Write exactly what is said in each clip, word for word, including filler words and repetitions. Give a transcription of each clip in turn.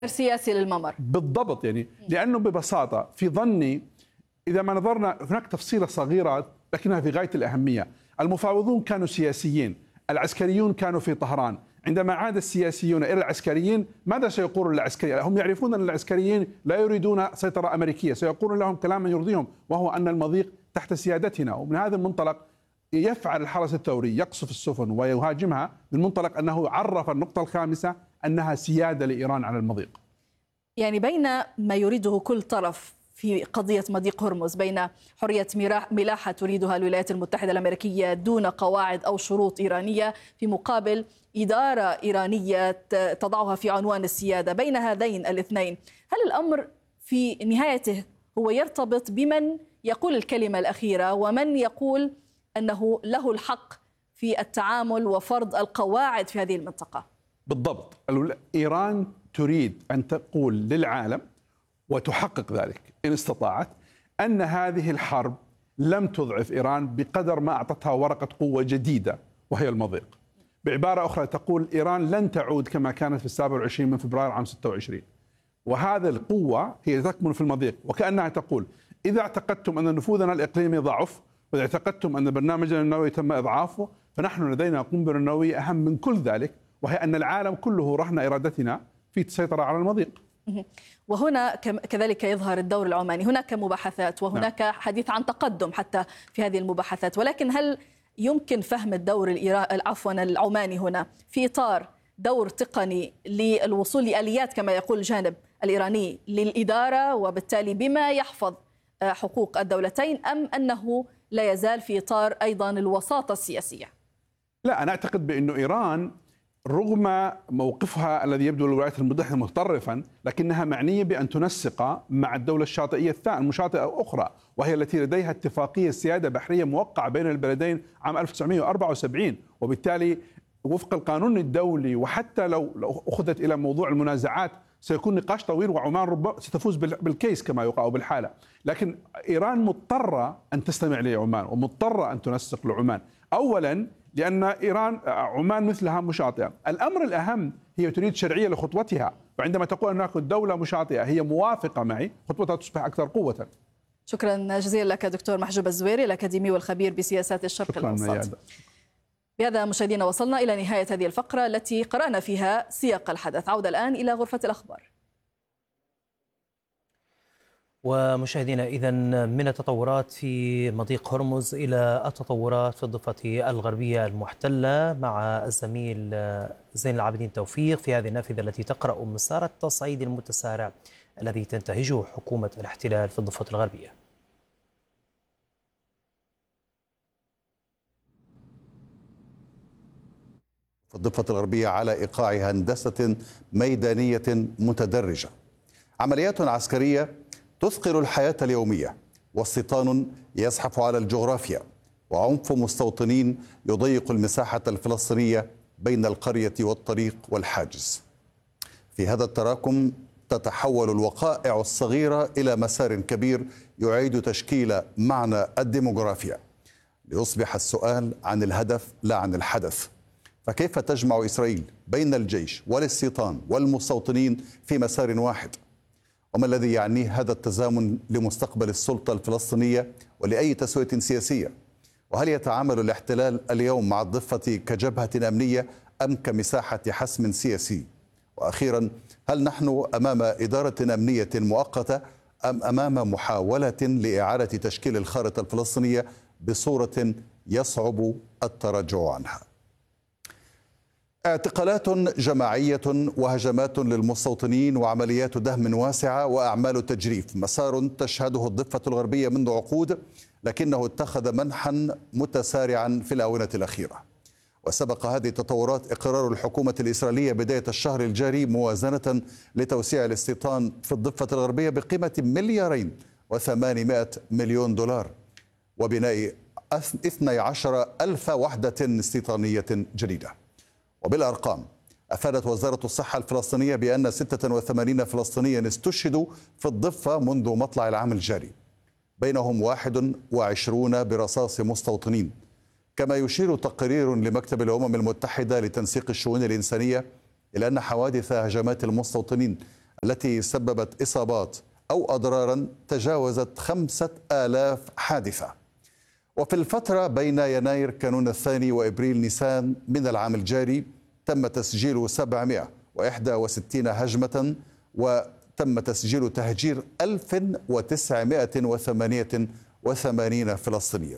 سياسي للممر. بالضبط، يعني لأنه ببساطة في ظني إذا ما نظرنا هناك تفصيلة صغيرة لكنها في غاية الأهمية. المفاوضون كانوا سياسيين، العسكريون كانوا في طهران. عندما عاد السياسيون إلى العسكريين ماذا سيقولون للعسكريين؟ هم يعرفون أن العسكريين لا يريدون سيطرة أمريكية، سيقولون لهم كلاما يرضيهم وهو أن المضيق تحت سيادتنا. ومن هذا المنطلق يفعل الحرس الثوري يقصف السفن ويهاجمها من منطلق أنه عرف النقطة الخامسة أنها سيادة لإيران على المضيق. يعني بين ما يريده كل طرف في قضية مضيق هرمز، بين حرية ملاحة تريدها الولايات المتحدة الأمريكية دون قواعد أو شروط إيرانية، في مقابل إدارة إيرانية تضعها في عنوان السيادة، بين هذين الاثنين هل الأمر في نهايته هو يرتبط بمن يقول الكلمة الأخيرة ومن يقول أنه له الحق في التعامل وفرض القواعد في هذه المنطقة؟ بالضبط، إيران تريد أن تقول للعالم وتحقق ذلك إن استطاعت أن هذه الحرب لم تضعف إيران بقدر ما أعطتها ورقة قوة جديدة وهي المضيق. بعبارة أخرى تقول إيران لن تعود كما كانت في السابع والعشرين من فبراير عام ستة وعشرين، وهذا القوة هي تكمن في المضيق. وكأنها تقول إذا اعتقدتم أن نفوذنا الإقليمي ضعف وإذا اعتقدتم أن برنامجنا النووي تم إضعافه فنحن لدينا قنبلة نووية أهم من كل ذلك، وهي أن العالم كله رهن إرادتنا في السيطرة على المضيق. وهنا كذلك يظهر الدور العماني. هناك مباحثات وهناك نعم. حديث عن تقدم حتى في هذه المباحثات، ولكن هل يمكن فهم الدور عفوا العماني هنا في إطار دور تقني للوصول لآليات كما يقول الجانب الإيراني للإدارة وبالتالي بما يحفظ حقوق الدولتين، أم أنه لا يزال في إطار أيضا الوساطة السياسية؟ لا، أنا أعتقد بأنه إيران رغم موقفها الذي يبدو للولايات المتحدة متطرفا لكنها معنية بأن تنسق مع الدولة الشاطئية الثانية المشاطئة الأخرى، وهي التي لديها اتفاقية سيادة بحرية موقعة بين البلدين عام ألف وتسعمئة وأربعة وسبعين، وبالتالي وفق القانون الدولي وحتى لو لو أخذت إلى موضوع المنازعات سيكون نقاش طويل وعمان ربما ستفوز بالكيس كما يقال أو بالحالة. لكن إيران مضطرة أن تستمع لعمان ومضطرة أن تنسق لعمان، أولا لأن إيران عمان مثلها مشاطئة. الأمر الأهم هي تريد شرعية لخطوتها، وعندما تقول هناك دولة مشاطئة هي موافقة معي خطوتها تصبح أكثر قوة. شكرا جزيلا لك دكتور محجوب الزويري الأكاديمي والخبير بسياسات الشرق الأوسط. بهذا مشاهدينا وصلنا إلى نهاية هذه الفقرة التي قرأنا فيها سياق الحدث. عودة الآن إلى غرفة الأخبار. ومشاهدينا، إذن من التطورات في مضيق هرمز إلى التطورات في الضفة الغربية المحتلة مع الزميل زين العابدين توفيق في هذه النافذة التي تقرأ مسار التصعيد المتسارع الذي تنتهجه حكومة الاحتلال في الضفة الغربية. في الضفة الغربية على إيقاع هندسة ميدانية متدرجة، عمليات عسكرية تثقل الحياة اليومية، واستيطان يزحف على الجغرافيا، وعنف مستوطنين يضيق المساحة الفلسطينية بين القرية والطريق والحاجز. في هذا التراكم تتحول الوقائع الصغيرة إلى مسار كبير يعيد تشكيل معنى الديموغرافيا، ليصبح السؤال عن الهدف لا عن الحدث. فكيف تجمع إسرائيل بين الجيش والاستيطان والمستوطنين في مسار واحد؟ وما الذي يعنيه هذا التزامن لمستقبل السلطة الفلسطينية ولأي تسوية سياسية؟ وهل يتعامل الاحتلال اليوم مع الضفة كجبهة أمنية أم كمساحة حسم سياسي؟ وأخيرا، هل نحن أمام إدارة أمنية مؤقتة أم أمام محاولة لإعادة تشكيل الخارطة الفلسطينية بصورة يصعب التراجع عنها؟ اعتقالات جماعية وهجمات للمستوطنين وعمليات دهم واسعة وأعمال تجريف، مسار تشهده الضفة الغربية منذ عقود، لكنه اتخذ منحا متسارعا في الآونة الأخيرة. وسبق هذه التطورات إقرار الحكومة الإسرائيلية بداية الشهر الجاري موازنة لتوسيع الاستيطان في الضفة الغربية بقيمة مليارين وثمانمائة مليون دولار وبناء اثنتي عشرة ألف وحدة استيطانية جديدة. وبالأرقام، أفادت وزارة الصحة الفلسطينية بأن ستة وثمانين فلسطينيا استشهدوا في الضفة منذ مطلع العام الجاري، بينهم واحد وعشرون برصاص مستوطنين. كما يشير تقرير لمكتب الأمم المتحدة لتنسيق الشؤون الإنسانية إلى أن حوادث هجمات المستوطنين التي سببت إصابات أو أضرارا تجاوزت خمسة آلاف حادثة. وفي الفترة بين يناير كانون الثاني وإبريل نيسان من العام الجاري تم تسجيل سبعمائة وإحدى وستين هجمة، وتم تسجيل تهجير ألف وتسعمائة وثمانية وثمانين فلسطينيا.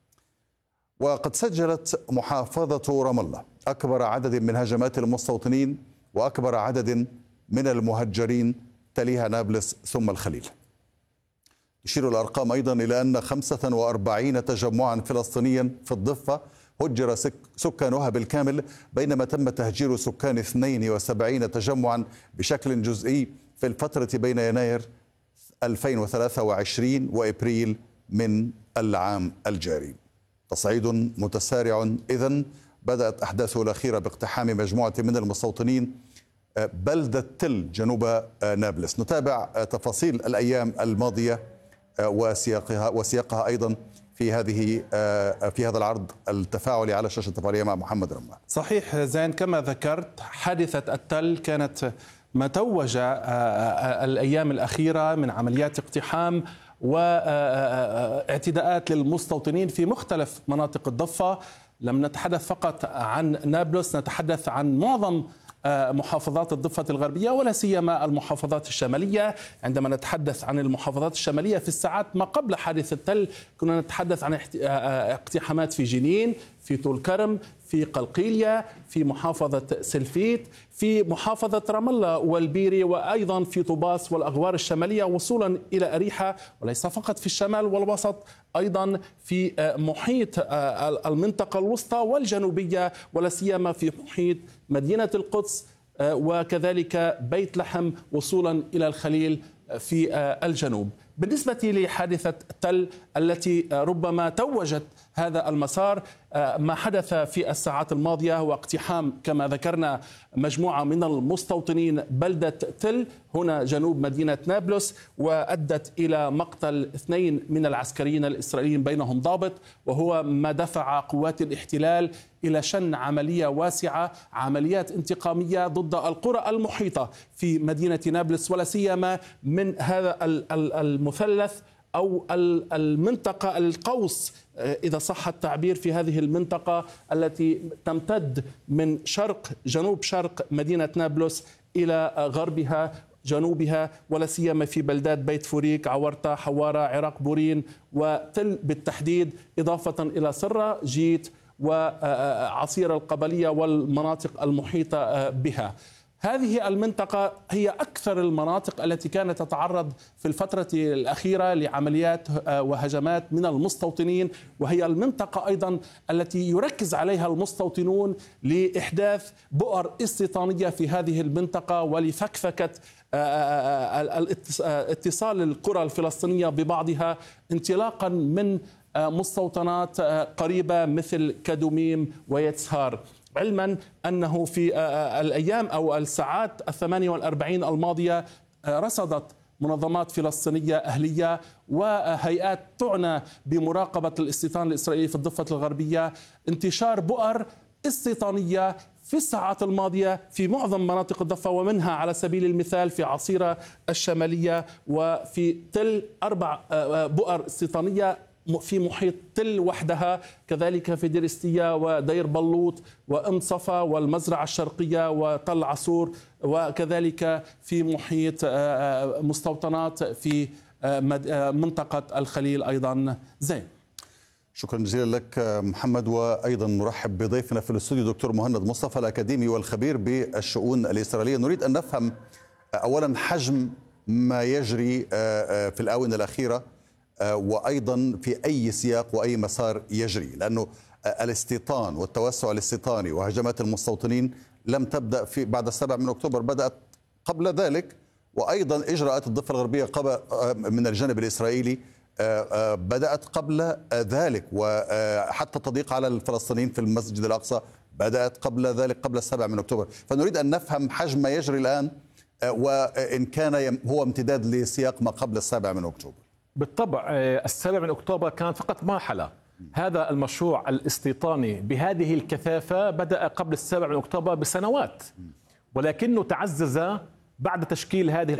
وقد سجلت محافظة رام الله أكبر عدد من هجمات المستوطنين وأكبر عدد من المهجرين، تليها نابلس ثم الخليل. تشير الأرقام أيضا إلى أن خمسة وأربعين تجمعا فلسطينيا في الضفة هجر سكانها بالكامل، بينما تم تهجير سكان اثنين وسبعين تجمعا بشكل جزئي في الفترة بين يناير ألفين وثلاثة وعشرين وإبريل من العام الجاري. تصعيد متسارع إذن بدأت أحداثه الأخيرة باقتحام مجموعة من المستوطنين بلدة تل جنوب نابلس. نتابع تفاصيل الأيام الماضية وسياقها وسياقها أيضا في هذه في هذا العرض التفاعلي على شاشة التفاعلية مع محمد رمة. صحيح زين، كما ذكرت حادثة التل كانت ما توج الأيام الأخيرة من عمليات اقتحام واعتداءات للمستوطنين في مختلف مناطق الضفة. لم نتحدث فقط عن نابلس، نتحدث عن معظم محافظات الضفة الغربية ولا سيما المحافظات الشمالية. عندما نتحدث عن المحافظات الشمالية في الساعات ما قبل حادث التل كنا نتحدث عن اقتحامات في جنين، في طول كرم، في قلقيلية، في محافظة سلفيت، في محافظة رام الله والبيري، وأيضا في طوباس والأغوار الشمالية وصولا إلى أريحة، وليس فقط في الشمال والوسط، أيضا في محيط المنطقة الوسطى والجنوبية ولا سيما في محيط مدينة القدس وكذلك بيت لحم وصولا إلى الخليل في الجنوب. بالنسبة لحادثة تل التي ربما توجت هذا المسار، ما حدث في الساعات الماضية هو اقتحام كما ذكرنا مجموعة من المستوطنين بلدة تل هنا جنوب مدينة نابلس، وأدت إلى مقتل اثنين من العسكريين الإسرائيليين بينهم ضابط، وهو ما دفع قوات الاحتلال إلى شن عملية واسعة، عمليات انتقامية ضد القرى المحيطة في مدينة نابلس ولا سيما من هذا المثلث أو المنطقة القوس إذا صح التعبير في هذه المنطقة التي تمتد من شرق جنوب شرق مدينة نابلس إلى غربها جنوبها ولا سيما في بلدات بيت فوريك، عورتا، حوارة، عراق بورين وتل بالتحديد، إضافة إلى سرة، جيت وعصير القبلية والمناطق المحيطة بها. هذه المنطقة هي أكثر المناطق التي كانت تتعرض في الفترة الأخيرة لعمليات وهجمات من المستوطنين، وهي المنطقة أيضا التي يركز عليها المستوطنون لإحداث بؤر استيطانية في هذه المنطقة ولفكفكة اتصال القرى الفلسطينية ببعضها انطلاقا من مستوطنات قريبة مثل كدوميم ويتسهار، علما أنه في الأيام أو الساعات الثمانية والأربعين الماضية رصدت منظمات فلسطينية أهلية وهيئات تعنى بمراقبة الاستيطان الإسرائيلي في الضفة الغربية انتشار بؤر استيطانية في الساعات الماضية في معظم مناطق الضفة، ومنها على سبيل المثال في عصيرة الشمالية وفي تل أربع بؤر استيطانية في محيط تل وحدها، كذلك في ديرستية ودير بلوط وأم صفا والمزرعة الشرقية وطل عصور، وكذلك في محيط مستوطنات في منطقة الخليل أيضا. زين، شكرا جزيلا لك محمد، وأيضا نرحب بضيفنا في الاستوديو دكتور مهند مصطفى الأكاديمي والخبير بالشؤون الإسرائيلية. نريد أن نفهم أولا حجم ما يجري في الآونة الأخيرة وأيضا في أي سياق وأي مسار يجري، لأنه الاستيطان والتوسع الاستيطاني وهجمات المستوطنين لم تبدأ في بعد السابع من أكتوبر، بدأت قبل ذلك، وأيضا إجراءات الضفة الغربية قبل من الجانب الإسرائيلي بدأت قبل ذلك، وحتى التضييق على الفلسطينيين في المسجد الأقصى بدأت قبل ذلك قبل السابع من أكتوبر. فنريد أن نفهم حجم ما يجري الآن وإن كان هو امتداد لسياق ما قبل السابع من أكتوبر. بالطبع السابع من أكتوبر كانت فقط مرحلة. هذا المشروع الاستيطاني بهذه الكثافة بدأ قبل السابع من أكتوبر بسنوات، ولكنه تعزز بعد تشكيل هذه